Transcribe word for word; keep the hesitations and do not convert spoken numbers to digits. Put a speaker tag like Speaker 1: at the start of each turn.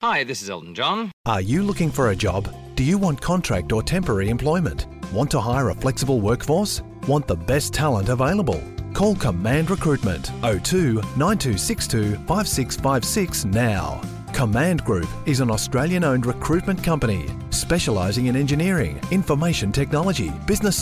Speaker 1: Hi, this is Elton John.
Speaker 2: Are you looking for a job? Do you want contract or temporary employment? Want to hire a flexible workforce? Want the best talent available? Call Command Recruitment oh two nine two six two five six five six now. Command Group is an Australian-owned recruitment company specialising in engineering, information technology, business